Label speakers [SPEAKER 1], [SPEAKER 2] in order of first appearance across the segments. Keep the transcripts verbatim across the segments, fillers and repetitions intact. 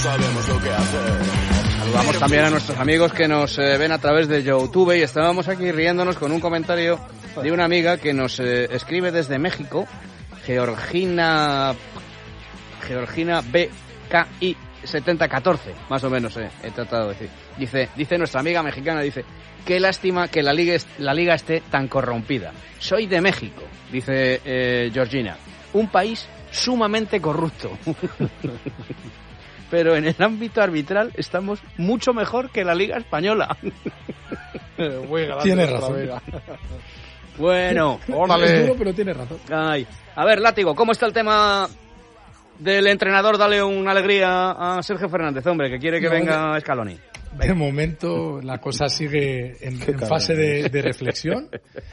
[SPEAKER 1] Sabemos lo que hacer.
[SPEAKER 2] Saludamos también a nuestros amigos que nos eh, ven a través de YouTube y estábamos aquí riéndonos con un comentario de una amiga que nos eh, escribe desde México, Georgina Georgina B K I setenta catorce, más o menos eh, he tratado de decir. Dice, dice nuestra amiga mexicana, dice, qué lástima que la liga, la liga esté tan corrompida. Soy de México, dice eh, Georgina, un país sumamente corrupto. Pero en el ámbito arbitral estamos mucho mejor que la Liga Española.
[SPEAKER 3] Tiene razón.
[SPEAKER 2] Bueno,
[SPEAKER 3] órale. Es duro, pero tiene razón.
[SPEAKER 2] Ay. A ver, Látigo, ¿cómo está el tema del entrenador? Dale una alegría a Sergio Fernández, hombre, que quiere que no, venga de, Scaloni.
[SPEAKER 3] De momento la cosa sigue en, en fase de, de reflexión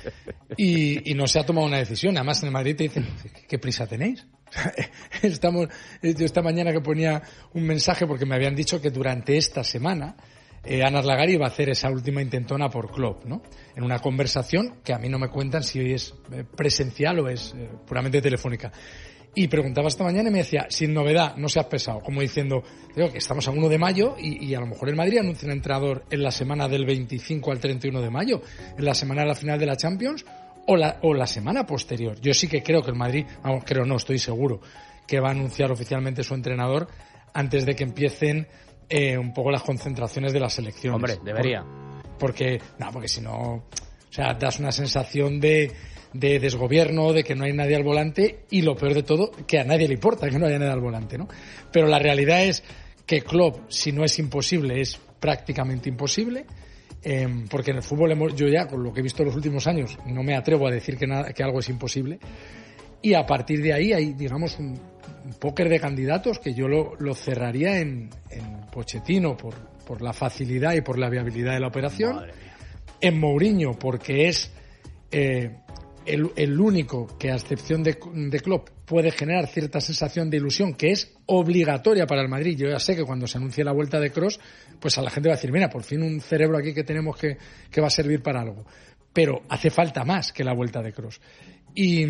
[SPEAKER 3] y, y no se ha tomado una decisión. Además en el Madrid te dicen, ¿qué prisa tenéis? Estamos, yo esta mañana que ponía un mensaje porque me habían dicho que durante esta semana eh, Ana Arlagari iba a hacer esa última intentona por Klopp, ¿no? En una conversación que a mí no me cuentan si hoy es presencial o es eh, puramente telefónica. Y preguntaba esta mañana y me decía, sin novedad, no seas pesado, como diciendo, digo que estamos a uno de mayo y, y a lo mejor el Madrid anuncia un entrenador en la semana del veinticinco al treinta y uno de mayo, en la semana de la final de la Champions o la, o la semana posterior. Yo sí que creo que el Madrid, vamos, creo no, estoy seguro, que va a anunciar oficialmente su entrenador antes de que empiecen eh, un poco las concentraciones de las selecciones.
[SPEAKER 2] Hombre, debería.
[SPEAKER 3] Por, porque, no, porque si no, o sea, das una sensación de... de desgobierno, de que no hay nadie al volante y lo peor de todo, que a nadie le importa que no haya nadie al volante, ¿no? Pero la realidad es que Klopp, si no es imposible, es prácticamente imposible, eh, porque en el fútbol hemos, yo ya, con lo que he visto en los últimos años, no me atrevo a decir que, nada, que algo es imposible, y a partir de ahí hay, digamos, un, un póker de candidatos que yo lo, lo cerraría en, en Pochettino por, por la facilidad y por la viabilidad de la operación, en Mourinho porque es... Eh, El, el único que, a excepción de, de Klopp, puede generar cierta sensación de ilusión que es obligatoria para el Madrid. Yo ya sé que cuando se anuncie la vuelta de Kroos, pues a la gente va a decir, mira, por fin un cerebro aquí que tenemos que, que va a servir para algo. Pero hace falta más que la vuelta de Kroos. Y,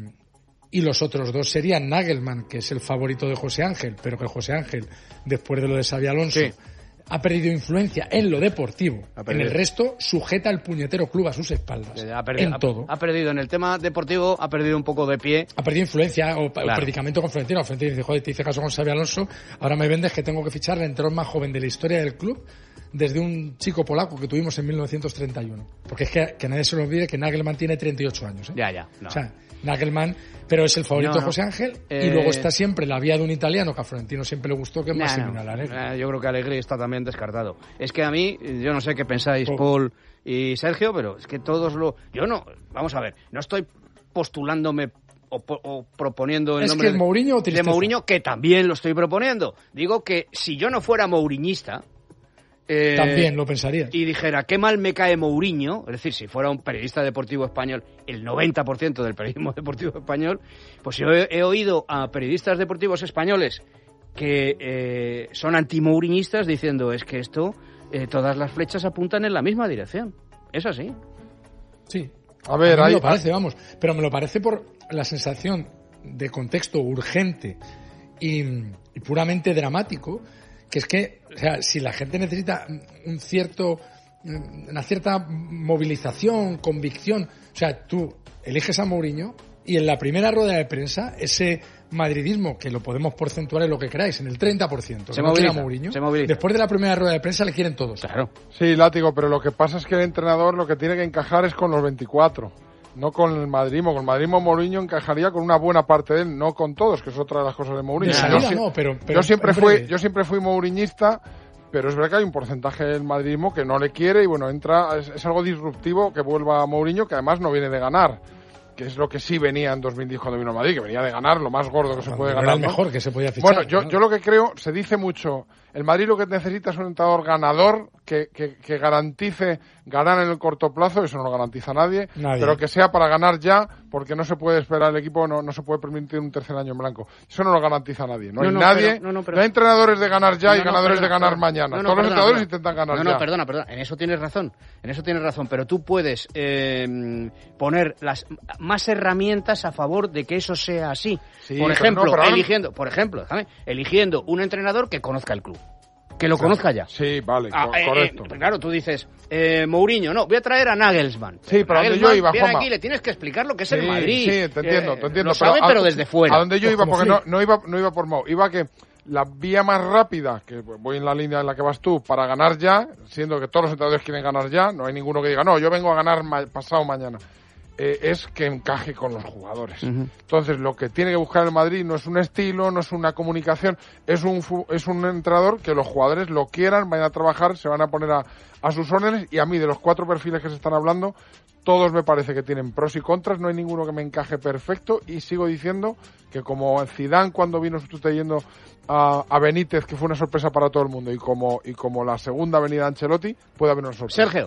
[SPEAKER 3] y los otros dos serían Nagelsmann, que es el favorito de José Ángel, pero que José Ángel, después de lo de Xabi Alonso... Sí. Ha perdido influencia en lo deportivo. En el resto, sujeta al puñetero club a sus espaldas.
[SPEAKER 2] Ha perdido,
[SPEAKER 3] en todo.
[SPEAKER 2] Ha, ha perdido en el tema deportivo, ha perdido un poco de pie.
[SPEAKER 3] Ha perdido influencia o, claro. o predicamento con Florentino. Florentino dice, joder, te hice caso con Xabi Alonso, ahora me vendes que tengo que fichar el entrenador más joven de la historia del club desde un chico polaco que tuvimos en mil novecientos treinta y uno. Porque es que, que nadie se lo olvide que Nagelsmann tiene treinta y ocho años. ¿eh?
[SPEAKER 2] Ya, ya. No.
[SPEAKER 3] O sea, Nagelsmann, pero es el favorito no, no. de José Ángel eh... y luego está siempre la vía de un italiano que a Florentino siempre le gustó, que es Massimiliano no, no. Allegri.
[SPEAKER 2] Yo creo que Allegri está también descartado. Es que a mí, yo no sé qué pensáis oh. Paul y Sergio, pero es que todos lo... Yo no, vamos a ver, no estoy postulándome o, o proponiendo el
[SPEAKER 3] es
[SPEAKER 2] nombre
[SPEAKER 3] que el Mourinho
[SPEAKER 2] de, de Mourinho, que también lo estoy proponiendo. Digo que si yo no fuera mouriñista...
[SPEAKER 3] Eh, También lo pensaría.
[SPEAKER 2] Y dijera, qué mal me cae Mourinho, es decir, si fuera un periodista deportivo español, el noventa por ciento del periodismo deportivo español, pues yo he, he oído a periodistas deportivos españoles que eh, son anti-mouriñistas diciendo, es que esto, eh, todas las flechas apuntan en la misma dirección. Es así.
[SPEAKER 3] Sí. A ver, a mí me lo parece, vamos, pero me lo parece por la sensación de contexto urgente y, y puramente dramático, que es que, o sea, si la gente necesita un cierto, una cierta movilización, convicción, o sea, tú eliges a Mourinho y en la primera rueda de prensa, ese madridismo, que lo podemos porcentuar en lo que queráis, en el treinta por ciento,
[SPEAKER 2] se moviliza,
[SPEAKER 3] Mourinho,
[SPEAKER 2] se moviliza.
[SPEAKER 3] Después de la primera rueda de prensa le quieren todos.
[SPEAKER 2] Claro.
[SPEAKER 4] Sí, Látigo, pero lo que pasa es que el entrenador lo que tiene que encajar es con los veinticuatro. No con el madridismo. Con el madridismo Mourinho encajaría con una buena parte de él, no con todos, que es otra de las cosas de Mourinho.
[SPEAKER 3] De salida, yo, no, pero, pero,
[SPEAKER 4] yo siempre fui, yo siempre fui mouriñista, pero es verdad que hay un porcentaje del madridismo que no le quiere y bueno, entra, es, es algo disruptivo que vuelva a Mourinho, que además no viene de ganar, que es lo que sí venía en dos mil diez cuando vino a Madrid, que venía de ganar lo más gordo que se puede ganar.
[SPEAKER 3] Era el
[SPEAKER 4] ¿no?
[SPEAKER 3] mejor que se podía fichar.
[SPEAKER 4] Bueno, yo,
[SPEAKER 3] ¿no?
[SPEAKER 4] yo lo que creo, se dice mucho, el Madrid lo que necesita es un entrenador ganador que, que, que garantice ganar en el corto plazo, eso no lo garantiza nadie,
[SPEAKER 3] nadie,
[SPEAKER 4] pero que sea para ganar ya, porque no se puede esperar el equipo, no, no se puede permitir un tercer año en blanco. Eso no lo garantiza nadie. No, no hay no, nadie, pero, no, no, pero... no hay entrenadores de ganar ya no, y ganadores perdona, de ganar perdona, mañana. No, no, Todos perdona, los entrenadores perdona. intentan ganar
[SPEAKER 2] no,
[SPEAKER 4] ya.
[SPEAKER 2] No, perdona, perdona, en eso tienes razón, en eso tienes razón, pero tú puedes eh, poner las más herramientas a favor de que eso sea así. Sí, por ejemplo, no, eligiendo, por ejemplo, déjame, eligiendo un entrenador que conozca el club. Que lo o sea, conozca ya.
[SPEAKER 4] Sí, vale,
[SPEAKER 2] ah,
[SPEAKER 4] co-
[SPEAKER 2] eh,
[SPEAKER 4] correcto.
[SPEAKER 2] Eh, claro, tú dices, eh, Mourinho, no, voy a traer a Nagelsmann.
[SPEAKER 4] Sí, pero donde yo iba,
[SPEAKER 2] Juanma. Aquí le tienes que explicar lo que es
[SPEAKER 4] sí,
[SPEAKER 2] el Madrid.
[SPEAKER 4] Sí, te entiendo,
[SPEAKER 2] eh,
[SPEAKER 4] te entiendo.
[SPEAKER 2] Lo sabe,
[SPEAKER 4] pero,
[SPEAKER 2] pero
[SPEAKER 4] a,
[SPEAKER 2] desde fuera.
[SPEAKER 4] A donde yo
[SPEAKER 3] pues
[SPEAKER 4] iba, porque
[SPEAKER 3] sí.
[SPEAKER 4] no, no, iba, no iba por Mau, iba que la vía más rápida, que voy en la línea en la que vas tú, para ganar ya, siendo que todos los entrenadores quieren ganar ya, no hay ninguno que diga, no, yo vengo a ganar ma- pasado mañana. Eh, es que encaje con los jugadores. Uh-huh. Entonces, lo que tiene que buscar el Madrid no es un estilo, no es una comunicación, es un fu- es un entrenador que los jugadores lo quieran, vayan a trabajar, se van a poner a, a sus órdenes, y a mí, de los cuatro perfiles que se están hablando, todos me parece que tienen pros y contras, no hay ninguno que me encaje perfecto, y sigo diciendo que como Zidane cuando vino sustituyendo a, a Benítez, que fue una sorpresa para todo el mundo, y como y como la segunda venida de Ancelotti, puede haber una sorpresa.
[SPEAKER 2] Sergio.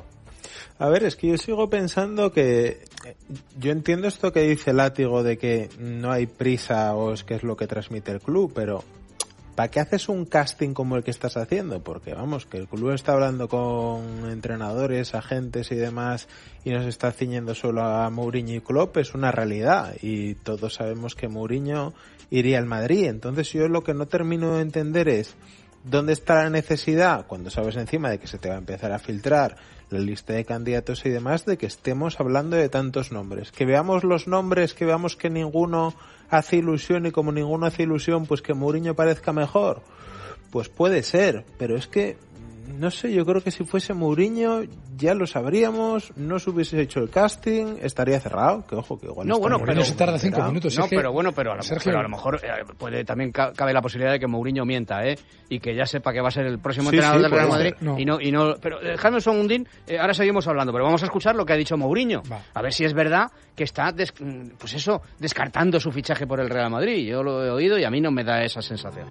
[SPEAKER 1] A ver, es que yo sigo pensando que yo entiendo esto que dice Látigo de que no hay prisa o es que es lo que transmite el club, pero ¿para qué haces un casting como el que estás haciendo? Porque vamos, que el club está hablando con entrenadores, agentes y demás y nos está ciñendo solo a Mourinho y Klopp, es una realidad y todos sabemos que Mourinho iría al Madrid. Entonces yo lo que no termino de entender es ¿dónde está la necesidad, cuando sabes encima de que se te va a empezar a filtrar la lista de candidatos y demás, de que estemos hablando de tantos nombres? Que veamos los nombres, que veamos que ninguno hace ilusión y como ninguno hace ilusión, pues que Mourinho parezca mejor. Pues puede ser, pero es que no sé, yo creo que si fuese Mourinho ya lo sabríamos, no se hubiese hecho el casting, estaría cerrado, que ojo, que igual
[SPEAKER 2] no,
[SPEAKER 1] está
[SPEAKER 2] bueno,
[SPEAKER 1] Mourinho
[SPEAKER 2] pero
[SPEAKER 3] se tarda cinco minutos.
[SPEAKER 2] No,
[SPEAKER 3] es que,
[SPEAKER 2] pero bueno, pero a lo,
[SPEAKER 3] Sergio,
[SPEAKER 2] pero a lo mejor eh, puede también ca- cabe la posibilidad de que Mourinho mienta, ¿eh? Y que ya sepa que va a ser el próximo
[SPEAKER 1] sí,
[SPEAKER 2] entrenador
[SPEAKER 1] sí,
[SPEAKER 2] del Real Madrid
[SPEAKER 3] no.
[SPEAKER 2] y no y no, pero dejadme un segundín, eh, ahora seguimos hablando, pero vamos a escuchar lo que ha dicho Mourinho,
[SPEAKER 3] va.
[SPEAKER 2] A ver si es verdad que está des- pues eso, descartando su fichaje por el Real Madrid. Yo lo he oído y a mí no me da esa sensación.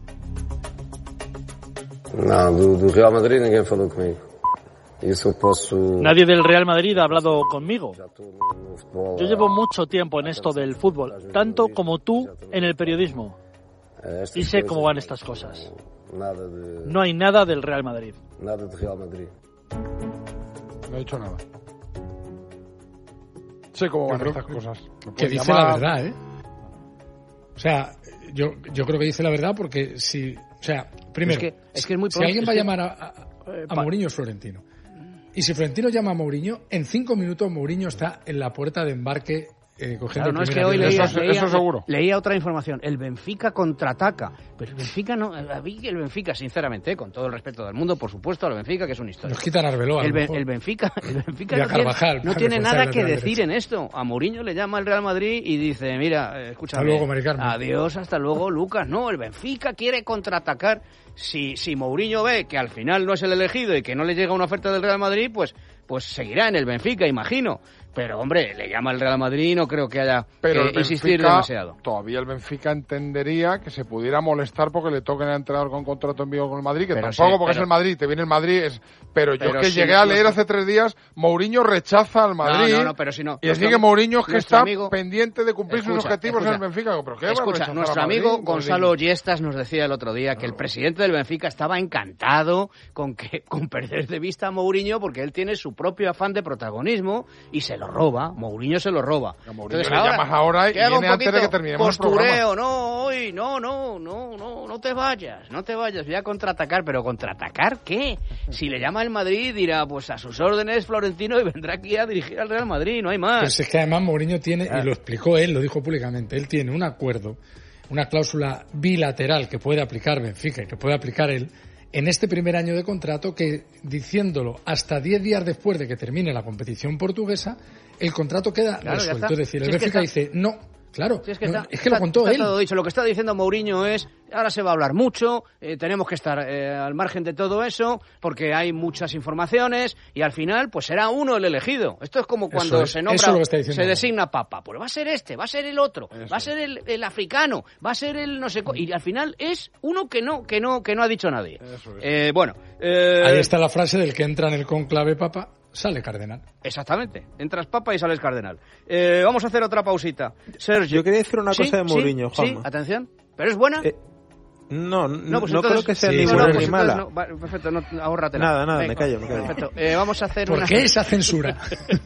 [SPEAKER 5] No, do, do Real Madrid ninguém falou comigo. Isso posso...
[SPEAKER 6] Nadie del Real Madrid ha hablado conmigo.
[SPEAKER 5] Já estou no futebol.
[SPEAKER 6] Yo llevo mucho tiempo en esto del fútbol, tanto como tú en el periodismo. Y sé cómo van estas cosas.
[SPEAKER 5] Nada de...
[SPEAKER 6] No hay nada del Real Madrid.
[SPEAKER 5] Nada de Real Madrid.
[SPEAKER 4] No he dicho nada. Sé cómo van
[SPEAKER 3] creo
[SPEAKER 4] estas cosas.
[SPEAKER 3] Que dice llamar... la verdad, ¿eh? O sea, yo, yo creo que dice la verdad porque si... O sea, primero,
[SPEAKER 2] es que, es que es muy
[SPEAKER 3] si alguien va a
[SPEAKER 2] que...
[SPEAKER 3] llamar a, a, a Mourinho es Florentino. Y si Florentino llama a Mourinho, en cinco minutos Mourinho está en la puerta de embarque eh, cogiendo
[SPEAKER 2] claro, no
[SPEAKER 3] el
[SPEAKER 2] es que hoy
[SPEAKER 3] avión.
[SPEAKER 2] leía,
[SPEAKER 4] eso,
[SPEAKER 2] leía,
[SPEAKER 4] eso seguro.
[SPEAKER 2] leía otra información. El Benfica contraataca. Pero el Benfica no... A mí el Benfica, sinceramente, con todo el respeto del mundo, por supuesto, al Benfica, que es una historia.
[SPEAKER 3] Nos quitan Arbeloa.
[SPEAKER 2] El, el Benfica, el Benfica
[SPEAKER 3] y
[SPEAKER 2] no
[SPEAKER 3] Carvajal,
[SPEAKER 2] tiene, no tiene nada que decir en esto. A Mourinho le llama el Real Madrid y dice, mira, escúchame.
[SPEAKER 3] Hasta luego, Mari Carmen.
[SPEAKER 2] Adiós, hasta luego, Lucas. No, el Benfica quiere contraatacar. Si, si Mourinho ve que al final no es el elegido y que no le llega una oferta del Real Madrid, pues, pues seguirá en el Benfica, imagino. Pero, hombre, le llama el Real Madrid y no creo que haya
[SPEAKER 4] Pero
[SPEAKER 2] que
[SPEAKER 4] el
[SPEAKER 2] insistir
[SPEAKER 4] Benfica,
[SPEAKER 2] demasiado.
[SPEAKER 4] Todavía el Benfica entendería que se pudiera molestar porque le toquen al entrenador con contrato en vivo con el Madrid, que
[SPEAKER 2] pero
[SPEAKER 4] tampoco
[SPEAKER 2] sí,
[SPEAKER 4] porque
[SPEAKER 2] pero,
[SPEAKER 4] es el Madrid, te viene el Madrid, es... pero yo
[SPEAKER 2] pero
[SPEAKER 4] es que
[SPEAKER 2] si
[SPEAKER 4] llegué a
[SPEAKER 2] no,
[SPEAKER 4] leer
[SPEAKER 2] no,
[SPEAKER 4] hace tres días, Mourinho rechaza al Madrid,
[SPEAKER 2] no, no, no, pero si no,
[SPEAKER 4] y así que Mourinho es que está
[SPEAKER 2] amigo,
[SPEAKER 4] pendiente de cumplir
[SPEAKER 2] escucha,
[SPEAKER 4] sus objetivos
[SPEAKER 2] escucha,
[SPEAKER 4] en el Benfica. ¿Pero qué
[SPEAKER 2] escucha, nuestro amigo Gonzalo Yestas nos decía el otro día que el presidente del Benfica estaba encantado con que con perder de vista a Mourinho porque él tiene su propio afán de protagonismo y se lo roba, Mourinho se lo roba.
[SPEAKER 4] Entonces, le llamas ahora y viene antes de que terminemos el programa.
[SPEAKER 2] Postureo, no, hoy, no, no, no, no, no te vayas, no te vayas, voy a contraatacar, pero ¿contraatacar qué? Si le llama el Madrid dirá, pues a sus órdenes Florentino y vendrá aquí a dirigir al Real Madrid, no hay más.
[SPEAKER 3] Pues es que además Mourinho tiene, y lo explicó él, lo dijo públicamente, él tiene un acuerdo, una cláusula bilateral que puede aplicar Benfica y que puede aplicar él en este primer año de contrato, que diciéndolo hasta diez días después de que termine la competición portuguesa, el contrato queda
[SPEAKER 2] claro,
[SPEAKER 3] resuelto. Es decir, el
[SPEAKER 2] si es
[SPEAKER 3] Benfica
[SPEAKER 2] está...
[SPEAKER 3] dice, no, Claro,
[SPEAKER 2] Sí, es que,
[SPEAKER 3] no,
[SPEAKER 2] está,
[SPEAKER 3] es que
[SPEAKER 2] está,
[SPEAKER 3] lo contó
[SPEAKER 2] está
[SPEAKER 3] él.
[SPEAKER 2] todo dicho. Lo que está diciendo Mourinho es, ahora se va a hablar mucho, eh, tenemos que estar eh, al margen de todo eso, porque hay muchas informaciones, y al final, pues será uno el elegido. Esto es como cuando
[SPEAKER 3] es,
[SPEAKER 2] se nombra,
[SPEAKER 3] eso es lo que está diciendo.
[SPEAKER 2] se designa papa. Pues va a ser este, va a ser el otro,
[SPEAKER 4] Eso
[SPEAKER 2] va a ser el, el africano, va a ser el no sé cu- y al final es uno que no, que no, que no ha dicho nadie.
[SPEAKER 4] Eso es.
[SPEAKER 2] Eh, bueno, eh,
[SPEAKER 3] Ahí está la frase del que entra en el conclave papa, sale cardenal.
[SPEAKER 2] Exactamente, entras papa y sales cardenal. Eh, vamos a hacer otra pausita. Sergio.
[SPEAKER 1] Yo quería decir una
[SPEAKER 2] ¿Sí?
[SPEAKER 1] cosa de Mourinho,
[SPEAKER 2] ¿Sí?
[SPEAKER 1] Juanma.
[SPEAKER 2] ¿Sí? Atención. ¿Pero es buena?
[SPEAKER 1] Eh, no, no,
[SPEAKER 2] pues
[SPEAKER 1] no
[SPEAKER 2] entonces-
[SPEAKER 1] creo que sea
[SPEAKER 3] sí,
[SPEAKER 1] ni
[SPEAKER 3] no,
[SPEAKER 1] buena
[SPEAKER 3] pues
[SPEAKER 1] ni
[SPEAKER 2] entonces
[SPEAKER 1] mala.
[SPEAKER 2] no. Va, perfecto, no, ahórratela.
[SPEAKER 1] Nada, nada,
[SPEAKER 2] Venga,
[SPEAKER 1] me callo, me callo.
[SPEAKER 2] Perfecto. Eh, vamos a hacer
[SPEAKER 3] ¿Por
[SPEAKER 2] una...
[SPEAKER 3] qué esa censura?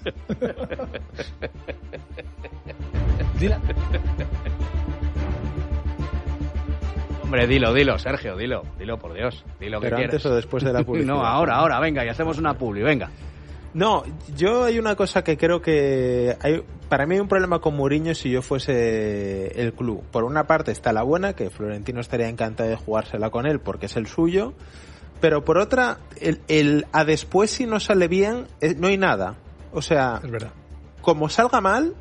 [SPEAKER 3] Dila.
[SPEAKER 2] Hombre, dilo, dilo, Sergio, dilo. Dilo, por Dios. Dilo que
[SPEAKER 1] Pero
[SPEAKER 2] quieres.
[SPEAKER 1] antes o después de la publicidad.
[SPEAKER 2] No, ahora, ahora, venga, y hacemos una publi, venga.
[SPEAKER 1] No, yo hay una cosa que creo que hay, para mí hay un problema con Mourinho si yo fuese el club. Por una parte está la buena, que Florentino estaría encantado de jugársela con él porque es el suyo, pero por otra, el, el a después si no sale bien, eh, no hay nada. O sea,
[SPEAKER 3] Es verdad.
[SPEAKER 1] como salga mal,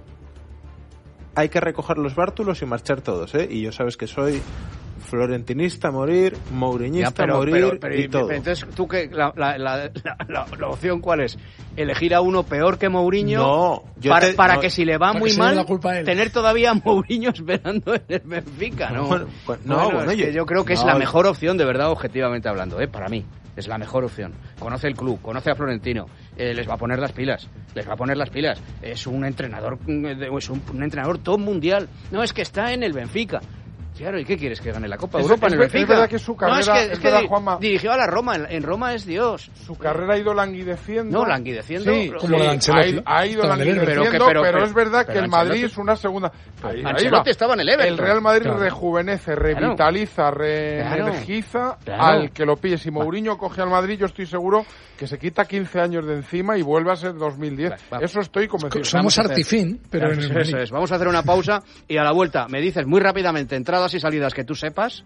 [SPEAKER 1] hay que recoger los bártulos y marchar todos, ¿eh? Y yo sabes que soy florentinista a morir, mouriñista
[SPEAKER 2] Ya, pero,
[SPEAKER 1] a morir
[SPEAKER 2] pero, pero,
[SPEAKER 1] y todo.
[SPEAKER 2] pero entonces, ¿tú qué? La, la, la, la, la, la opción cuál es? ¿Elegir a uno peor que Mourinho?
[SPEAKER 1] No, yo
[SPEAKER 2] para,
[SPEAKER 1] te-
[SPEAKER 2] para
[SPEAKER 1] no,
[SPEAKER 2] que si le va
[SPEAKER 3] para
[SPEAKER 2] muy
[SPEAKER 3] que se lleve
[SPEAKER 2] mal,
[SPEAKER 3] la culpa a él.
[SPEAKER 2] tener todavía a Mourinho esperando en el Benfica, ¿no?
[SPEAKER 1] Bueno, pues, no,
[SPEAKER 2] Bueno,
[SPEAKER 1] bueno,
[SPEAKER 2] es que
[SPEAKER 1] yo-
[SPEAKER 2] yo creo que es
[SPEAKER 1] no,
[SPEAKER 2] la
[SPEAKER 1] yo-
[SPEAKER 2] mejor opción, de verdad, objetivamente hablando, ¿eh? Para mí. Es la mejor opción. Conoce el club, conoce a Florentino, eh, les va a poner las pilas, les va a poner las pilas. Es un entrenador, mm, de- es un, un entrenador top mundial. No, es que está en el Benfica. Claro, ¿y qué quieres? ¿Que gane la Copa
[SPEAKER 4] Es-
[SPEAKER 2] Europa
[SPEAKER 4] es
[SPEAKER 2] en el
[SPEAKER 4] ver- es
[SPEAKER 2] Benfica?
[SPEAKER 4] verdad que su
[SPEAKER 2] No,
[SPEAKER 4] carrera-
[SPEAKER 2] es que,
[SPEAKER 4] es
[SPEAKER 2] es que
[SPEAKER 4] verdad,
[SPEAKER 2] di-
[SPEAKER 4] Juanma.
[SPEAKER 2] dirigió a la Roma, en, en Roma es Dios.
[SPEAKER 4] Su carrera ha ido languideciendo.
[SPEAKER 2] No, languideciendo.
[SPEAKER 4] Sí,
[SPEAKER 2] Pero-
[SPEAKER 3] como la de
[SPEAKER 4] ha
[SPEAKER 3] Ancelotti.
[SPEAKER 4] ido, ha ido
[SPEAKER 3] Estaba en el Everton.
[SPEAKER 4] languideciendo,
[SPEAKER 2] Pero
[SPEAKER 4] pero,
[SPEAKER 2] que- pero- pero-
[SPEAKER 4] es verdad
[SPEAKER 2] pero
[SPEAKER 4] que el Madrid
[SPEAKER 2] Ancelotti-
[SPEAKER 4] es una segunda. Ahí, ahí
[SPEAKER 2] Ancelotti
[SPEAKER 4] va.
[SPEAKER 2] estaba en el Everton.
[SPEAKER 4] El Real Madrid
[SPEAKER 3] Claro.
[SPEAKER 4] rejuvenece, revitaliza, reenergiza
[SPEAKER 2] Claro.
[SPEAKER 4] al que lo pille. Si Mourinho coge al Madrid, yo estoy seguro que se quita quince años de encima y vuelve a ser dos mil diez.
[SPEAKER 2] Va, va.
[SPEAKER 4] Eso estoy convencido.
[SPEAKER 3] Somos
[SPEAKER 2] a hacer-
[SPEAKER 3] artifín, pero en
[SPEAKER 2] Eso,
[SPEAKER 3] el
[SPEAKER 2] eso
[SPEAKER 3] Madrid.
[SPEAKER 2] es. Vamos a hacer una pausa y a la vuelta me dices muy rápidamente entradas y salidas que tú sepas,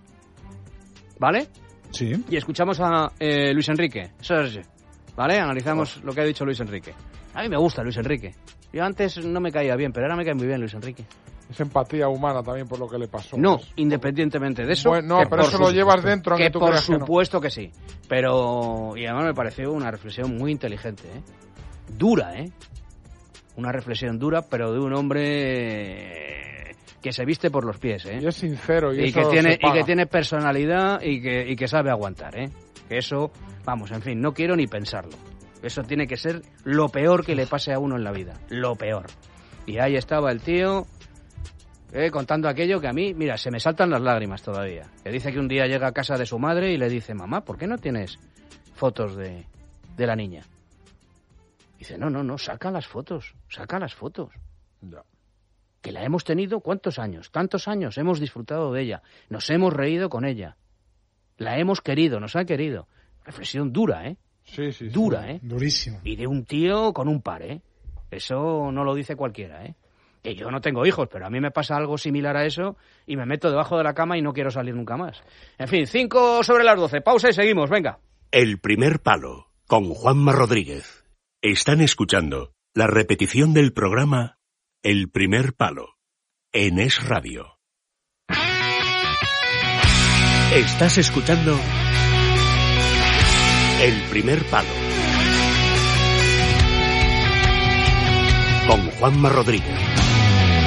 [SPEAKER 2] ¿vale?
[SPEAKER 3] Sí.
[SPEAKER 2] Y escuchamos a eh, Luis Enrique, Sergio, ¿vale? Analizamos lo que ha dicho Luis Enrique. A mí me gusta Luis Enrique. Yo antes no me caía bien, pero ahora me cae muy bien Luis Enrique.
[SPEAKER 4] Es empatía humana también por lo que le pasó.
[SPEAKER 2] No,
[SPEAKER 4] Es-
[SPEAKER 2] independientemente de eso.
[SPEAKER 4] Bueno, no,
[SPEAKER 2] que
[SPEAKER 4] pero
[SPEAKER 2] por
[SPEAKER 4] eso lo
[SPEAKER 2] su-
[SPEAKER 4] llevas dentro,
[SPEAKER 2] Que
[SPEAKER 4] aunque tú
[SPEAKER 2] por
[SPEAKER 4] creas que no.
[SPEAKER 2] supuesto que sí. Pero, y además me pareció una reflexión muy inteligente, ¿eh? Dura, ¿eh? Una reflexión dura, pero de un hombre que se viste por los pies, ¿eh?
[SPEAKER 4] Y es sincero y,
[SPEAKER 2] y
[SPEAKER 4] eso
[SPEAKER 2] que tiene
[SPEAKER 4] se
[SPEAKER 2] y
[SPEAKER 4] paga.
[SPEAKER 2] que tiene personalidad y que y que sabe aguantar, ¿eh? Que eso, vamos, en fin, no quiero ni pensarlo. Eso tiene que ser lo peor que le pase a uno en la vida, lo peor. Y ahí estaba el tío eh, contando aquello que a mí, mira, se me saltan las lágrimas todavía. Que dice que un día llega a casa de su madre y le dice, mamá, ¿por qué no tienes fotos de, de la niña? Dice, no, no, no, saca las fotos, saca las fotos.
[SPEAKER 4] Ya.
[SPEAKER 2] Que la hemos tenido, ¿cuántos años? Tantos años, hemos disfrutado de ella, nos hemos reído con ella, la hemos querido, nos ha querido. Reflexión dura, ¿eh?
[SPEAKER 4] Sí, sí, sí.
[SPEAKER 2] Dura, ¿eh?
[SPEAKER 3] Durísimo.
[SPEAKER 2] Y de un tío con un par, ¿eh? Eso no lo dice cualquiera, ¿eh? Que yo no tengo hijos, pero a mí me pasa algo similar a eso y me meto debajo de la cama y no quiero salir nunca más. En fin, cinco sobre las doce, pausa y seguimos, venga.
[SPEAKER 7] El primer palo, con Juanma Rodríguez. Están escuchando la repetición del programa El primer palo, en Es Radio. Estás escuchando El primer palo, con Juanma Rodríguez.